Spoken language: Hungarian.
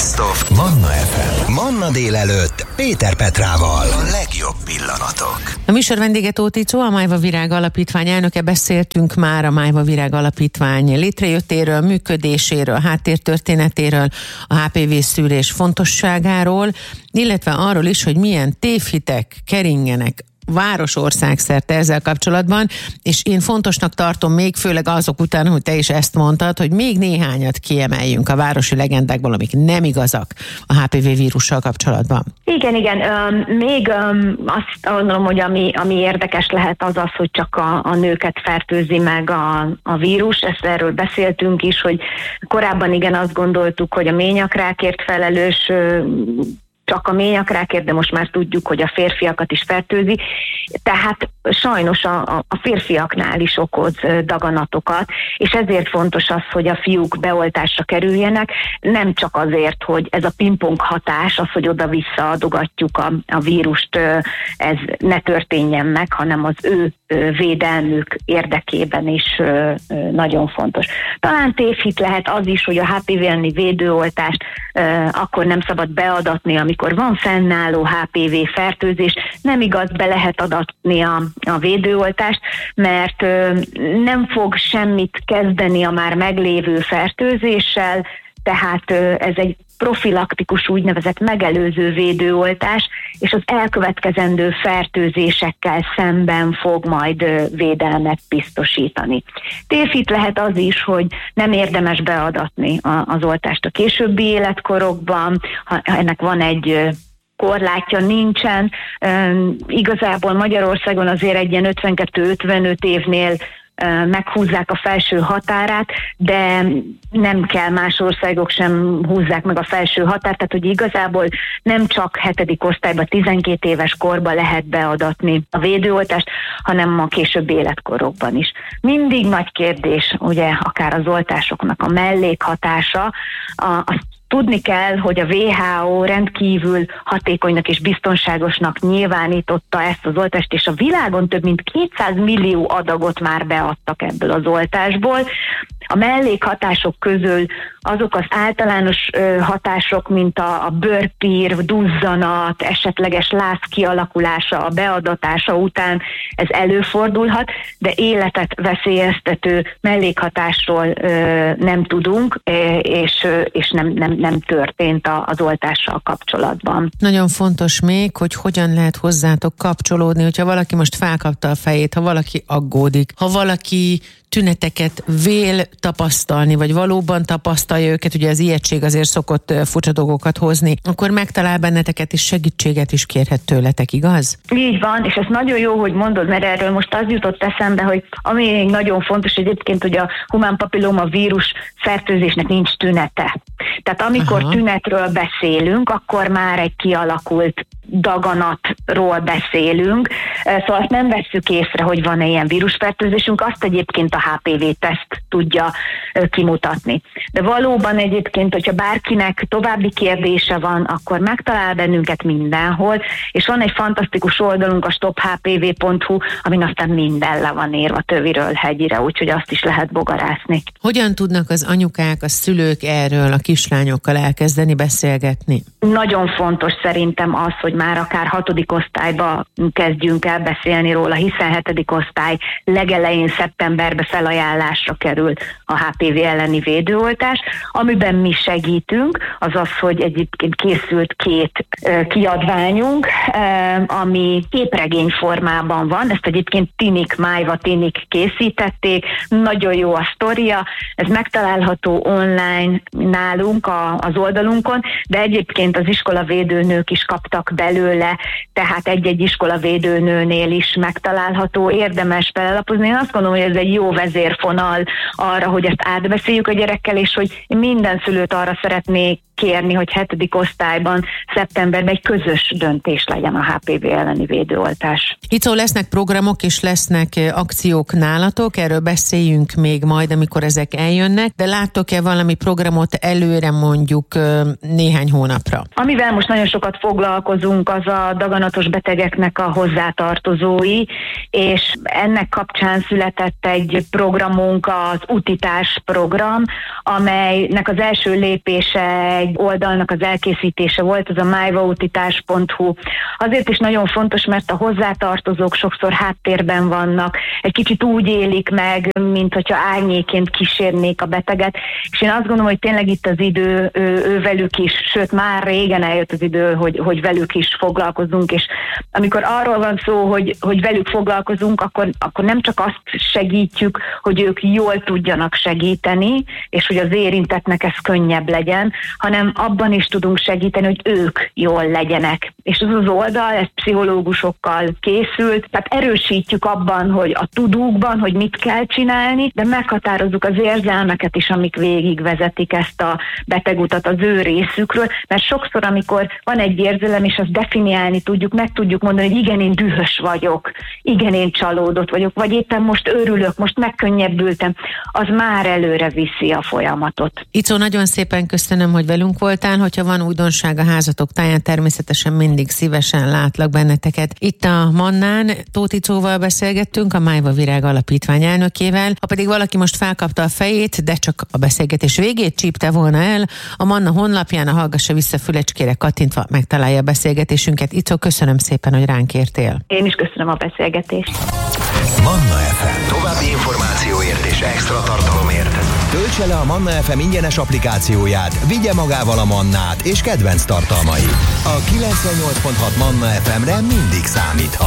Best of Manna FM. Manna délelőtt Péter Petrával. A legjobb pillanatok. A műsor vendége Tóth Icó, a Májva Virág Alapítvány elnöke. Beszéltünk már a Májva Virág Alapítvány létrejöttéről, működéséről, háttértörténetéről, a HPV szűrés fontosságáról, illetve arról is, hogy milyen tévhitek keringenek város-országszerte ezzel kapcsolatban, és én fontosnak tartom még, főleg azok után, hogy te is ezt mondtad, hogy még néhányat kiemeljünk a városi legendákból, amik nem igazak a HPV vírussal kapcsolatban. Igen. Még azt gondolom, hogy ami érdekes lehet az, hogy csak a nőket fertőzi meg a vírus. Erről beszéltünk is, hogy korábban igen azt gondoltuk, hogy a ményakrákért felelős csak a ményakrákért, de most már tudjuk, hogy a férfiakat is fertőzi. Tehát sajnos a férfiaknál is okoz daganatokat, és ezért fontos az, hogy a fiúk beoltásra kerüljenek, nem csak azért, hogy ez a pingpong hatás, az, hogy oda-vissza adogatjuk a vírust, ez ne történjen meg, hanem az ő védelmük érdekében is nagyon fontos. Talán tévhit lehet az is, hogy a HPV elleni védőoltást akkor nem szabad beadatni, amikor van fennálló HPV fertőzés. Nem igaz, be lehet adatni a védőoltást, mert nem fog semmit kezdeni a már meglévő fertőzéssel, tehát ez egy profilaktikus, úgynevezett megelőző védőoltás, és az elkövetkezendő fertőzésekkel szemben fog majd védelmet biztosítani. Tévhit lehet az is, hogy nem érdemes beadatni az oltást a későbbi életkorokban, ha ennek van egy korlátja, nincsen. Igazából Magyarországon azért egy ilyen 52-55 évnél meghúzzák a felső határát, de nem kell, más országok sem húzzák meg a felső határt, tehát hogy igazából nem csak 7. osztályban, 12 éves korban lehet beadatni a védőoltást, hanem a későbbi életkorokban is. Mindig nagy kérdés, ugye, akár az oltásoknak a mellékhatása, azt tudni kell, hogy a WHO rendkívül hatékonynak és biztonságosnak nyilvánította ezt az oltást, és a világon több mint 200 millió adagot már beadtak ebből az oltásból. A mellékhatások közül azok az általános hatások, mint a bőrpír, duzzanat, esetleges láz kialakulása, a beadatása után ez előfordulhat, de életet veszélyeztető mellékhatásról nem tudunk, és nem történt az oltással kapcsolatban. Nagyon fontos még, hogy hogyan lehet hozzátok kapcsolódni, hogyha valaki most felkapta a fejét, ha valaki aggódik, ha valaki tüneteket vél tapasztalni, vagy valóban tapasztalja őket, ugye az ijegység azért szokott furcsa dolgokat hozni, akkor megtalál benneteket, és segítséget is kérhet tőletek, igaz? Így van, és ez nagyon jó, hogy mondod, mert erről most az jutott eszembe, hogy ami még nagyon fontos egyébként, hogy a humán papilloma vírus fertőzésnek nincs tünete. Tehát amikor tünetről beszélünk, akkor már egy kialakult daganatról beszélünk, szóval azt nem vesszük észre, hogy van-e ilyen vírusfertőzésünk, azt egyébként a HPV-teszt tudja kimutatni. De valóban egyébként, hogyha bárkinek további kérdése van, akkor megtalál bennünket mindenhol, és van egy fantasztikus oldalunk, a stophpv.hu, amin aztán minden le van írva töviről hegyire, úgyhogy azt is lehet bogarászni. Hogyan tudnak az anyukák, a szülők erről a kislányokkal elkezdeni beszélgetni? Nagyon fontos szerintem az, hogy már akár 6. osztályba kezdjünk el beszélni róla, hiszen 7. osztály legelején szeptemberbe felajánlásra kerül a HPV elleni védőoltás. Amiben mi segítünk, az az, hogy egyébként készült 2 kiadványunk, ami képregény formában van. Ezt egyébként Májva tinik készítették. Nagyon jó a sztoria. Ez megtalálható online nálunk az oldalunkon, de egyébként az iskolavédőnők is kaptak belőle, tehát egy-egy iskolavédőnőnél is megtalálható, érdemes belelapozni. Én azt gondolom, hogy ez egy jó vezérfonal arra, hogy ezt átbeszéljük a gyerekkel, és hogy minden szülőt arra szeretnék kérni, hogy 7. osztályban, szeptemberben egy közös döntés legyen a HPV elleni védőoltás. Icó, lesznek programok és lesznek akciók nálatok, erről beszéljünk még majd, amikor ezek eljönnek, de láttok-e valami programot előre mondjuk néhány hónapra? Amivel most nagyon sokat foglalkozunk, az a daganatos betegeknek a hozzátartozói, és ennek kapcsán született egy programunk, az Utitás program, amelynek az első lépése egy oldalnak az elkészítése volt, az a myvautitás.hu. Azért is nagyon fontos, mert a hozzátartozók sokszor háttérben vannak, egy kicsit úgy élik meg, mint hogyha árnyéként kísérnék a beteget, és én azt gondolom, hogy tényleg itt az idő velük is, sőt már régen eljött az idő, hogy velük is foglalkozunk, és amikor arról van szó, hogy velük foglalkozunk, akkor nem csak azt segítjük, hogy ők jól tudjanak segíteni, és hogy az érintettnek ez könnyebb legyen, hanem abban is tudunk segíteni, hogy ők jól legyenek. És ez az oldal, ez pszichológusokkal készült, tehát erősítjük abban, hogy a tudókban, hogy mit kell csinálni, de meghatározzuk az érzelmeket is, amik végigvezetik ezt a betegutat az ő részükről, mert sokszor, amikor van egy érzelem, és azt definiálni tudjuk, meg tudjuk mondani, hogy igen, én dühös vagyok, igen, én csalódott vagyok, vagy éppen most örülök, most megkönnyebbültem, az már előre viszi a folyamatot. Icó, nagyon szépen köszönöm, hogy velünk voltál, hogyha van újdonság a házatok táján, természetesen mindig szívesen látlak benneteket. Itt a Mannán Tóth Icóval beszélgettünk, a Májva Virág Alapítvány elnökével. Ha pedig valaki most felkapta a fejét, de csak a beszélgetés végét csípte volna el, a Manna honlapján, a Hallgassa vissza fülecskére kattintva megtalálja a beszélgetésünket. Icó, köszönöm szépen, hogy ránk értél. Én is köszönöm a beszélgetést. Manna FM. További információért és extra tartalomért töltse le a Manna FM ingyenes applikációját, vigye magával a Mannát és kedvenc tartalmait. A 98.6 Manna FM-re mindig számíthat.